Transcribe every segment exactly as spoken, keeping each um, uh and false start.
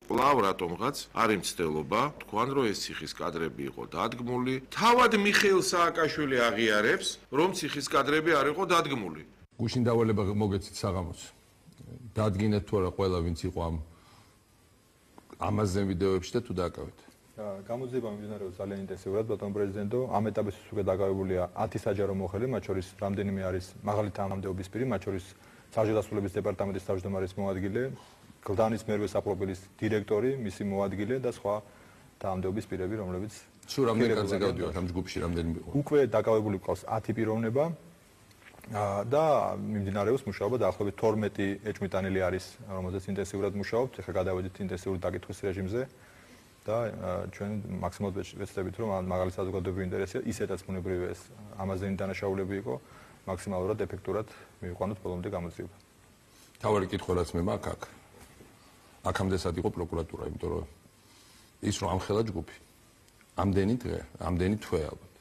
კვლავ რატომღაც არ იმცდელობა თქვან რომ ეს ციხის კადრები იყო დადგმული თავად მიხეილ სააკაშვილი აღიარებს რომ ციხის კადრები არ იყო დადგმული გუშინ დავალება მოგეცით საღამოს დადგინეთ თუ არა ყველა ვინც იყო ამ ამაზე ვიდეოებში და თუ დააკავეთ გამოძიება მიმდინარეობს ძალიან ინტენსიურად ბატონ პრეზიდენტო ამ ეტაპისთვის უკვე დაკავებულია ათი საჯარო მოხელე მათ შორის რამდენიმე არის მაღალი თანამდებობის პირი მათ შორის საჯაროდასრულების დეპარტამენტის თავმჯდომარის მოადგილე გლდანის მერვე საპროფილის დირექტორი მისი მოადგილე და სხვა თანამდებობის პირები რომლებიც სულ რამდენი კაცი გავდივართ ამ ჯგუფში რამდენი იყო უკვე დაკავებული ყავს ათი პიროვნება და მიმდინარეობს მუშაობა დაახლოებით თორმეტი ეჭვმიტანილი არის რომელზეც ინტენსიურად მუშაობთ ეხლა გადავედით ინტენსიური დაკითხვის რეჟიმზე და ჩვენ მაქსიმალურად ვეცდებით რომ მაღალი საზოგადოებრივი ინტერესია ისედაც ბუნებრივია ეს ამაზე დანაშაულები იყო მაქსიმალურად ეფექტურად მივიყვანოთ ბოლომდე გამოძიება. თავარი კითხვა რაც მე მაქვს აქ აქამდესაც იყო პროკურატურა იმიტომ რომ ის რომ ამხელა ჯგუფი ამდენი დღე ამდენი თვე ალბათ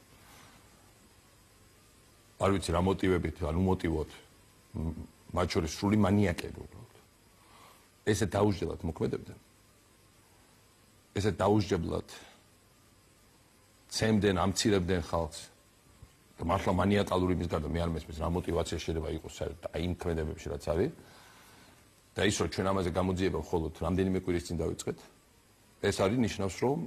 არ ვიცი რა მოტივებით ან უმოტივოთ მათ შორის სრული მანიაკები უბრალოდ ესე დაუსჯელად მოქმედებდნენ ესე დაუსჯებლად ცემდნენ ამცირებდნენ ხალხს და მართლა მანიაკალური იმის გარდა მე არ მესმის რა მოტივაცია შეიძლება იყოს საერთოდ აი იმ ქმედებებში რაც არის და ის რომ ჩვენ ამაზე გამოძიება მხოლოდ რამდენიმე კვირის წინ დავიწყეთ ეს არის ნიშნავს რომ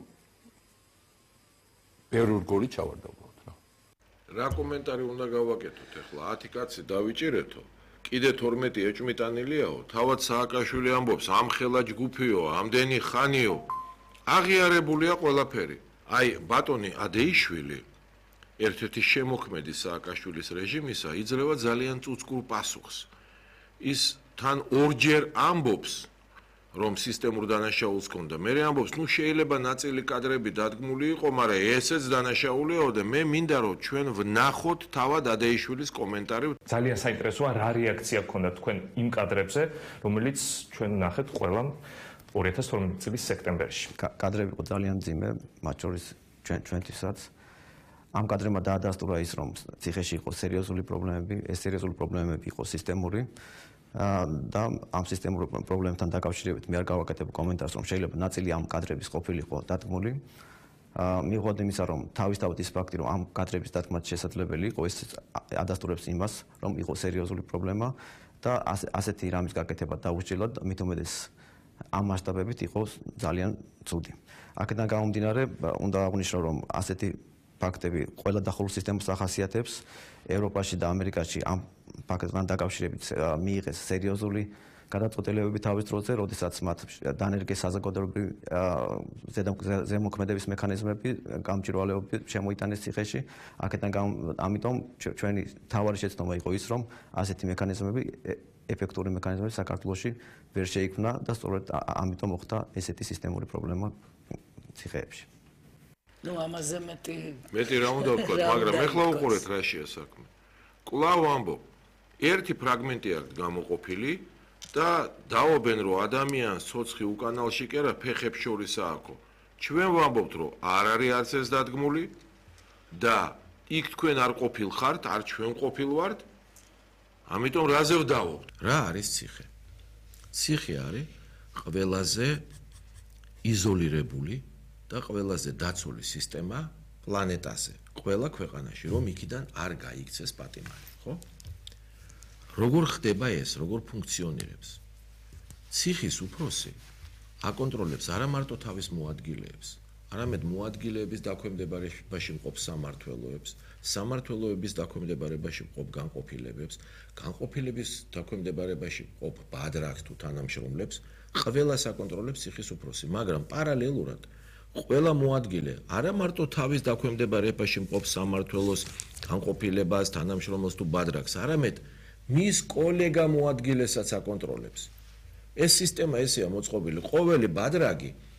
ბევრი რგოლი ჩავარდა უბრალოდ რა რა კომენტარი უნდა გავაკეთოთ ახლა ათი კაცი დავიჭირეთო კიდე თორმეტი ეჭვმიტანილიაო თავად სააკაშვილი ამბობს ამხელა ჯგუფიო ამდენი ხანიო აღიარებულია ყველაფერი აი ბატონი ადეიშვილი ერთ-ერთი შემოქმედი სააკაშვილის რეჟიმისა იძლევა ძალიან წუწკურ პასუხს ის თან ორჯერ ამბობს რომ სისტემურ დანაშაულს ჰქონდა მე ამბობს ნუ შეიძლება ნაწილი კადრები დადგმული იყო მაგრამ ესეც დანაშაულიაო და მე მინდა რომ ჩვენ ვნახოთ თავად ადეიშვილის კომენტარი ძალიან საინტერესოა რა რეაქცია ჰქონდა თქვენ იმ კადრებზე რომელიც ჩვენ ვნახეთ ყველა ორი ათას თორმეტი წლის სექტემბერში კადრები იყო ძალიან მძიმე მათ შორის ჩვენ ჩვენთვისაც ამ კადრებმა დაადასტურა ის რომ ციხეში იყო სერიოზული პრობლემები ეს სერიოზული პრობლემები იყო სისტემური და ამ სისტემურ პრობლემებთან დაკავშირებით მე არ გავაკეთებ კომენტარს რომ შეიძლება ნაწილი ამ კადრების ყოფილიყო დადგმული მიუხედავად იმისა რომ თავისთავად ის ფაქტი რომ ამ კადრების დადგმა შესაძლებელი იყო ეს ადასტურებს იმას რომ იყო სერიოზული პრობლემა და ასეთი რამის გაკეთება დაუსჯელად მით უმეტეს ამ მასშტაბებით იყო ძალიან ცუდი აქედან გამომდინარე უნდა აღვნიშნო რომ ასეთი ფაქტები ყველა დახურულ სისტემას ახასიათებს ევროპაში და ამერიკაში ამ ფაქტთან დაკავშირებით მიიღეს სერიოზული გადაწყვეტილებები თავის დროზე, როდესაც მათ დანერგეს საზოგადოებრივი ზემოქმედების მექანიზმები გამჭირვალეობით შემოიტანეს ციხეში. აქედან ამიტომ ჩვენი თავარი შეცდომა იყო ის, რომ ასეთი მექანიზმები ეფექტური მექანიზმები საქართველოში ვერ შეიქმნა და სწორედ ამიტომ მოხდა ესეთი სისტემური პრობლემა ციხეებში. ნუ ამაზე მეტი მეტი რა უნდა ვთქვა, მაგრამ ეხლა უყურეთ რაშია საქმე. კვლავ ამბობ, ერთი ფრაგმენტი აქვს გამოყოფილი და დაობენ რომ ადამიანს ცოცხი უკანალში კი არა ფეხებს შორის ააქო. ჩვენ ვამბობთ რომ არ არის არც ეს დადგმული და იქ თქვენ არ ყოფილ ხართ, არ ჩვენ ყოფილ ვართ. ამიტომ რაზე ვდაობთ? რა არის ციხე? ციხე არის ყველაზე იზოლირებული და ყველაზე დაცული სისტემა პლანეტაზე, ყველა ქვეყანაში, რომ იქიდან არ გაიქცეს პატიმარი, ხო? როგორ ხდება ეს, როგორ ფუნქციონირებს? ციხის უფროსი აკონტროლებს არა მარტო თავის მოადგილეებს, არამედ მოადგილეების დაქვემდებარებაში მყოფ სამმართველოებს, სამმართველოების დაქვემდებარებაში მყოფ განყოფილებებს, განყოფილების დაქვემდებარებაში მყოფ ბადრაკს თუ თანამშრომლებს, ყველას აკონტროლებს ციხის უფროსი, მაგრამ პარალელურად ყველა მოადგილე არა მარტო თავის დაქვემდებარებაში მყოფ სამმართველოს, განყოფილებას, თანამშრომლოს თუ ბადრაკს, არამედ მის კოლეგა მოადგილესაც აკონტროლებს. ეს სისტემა ესეა მოწყობილი, ყოველი ბადრაგი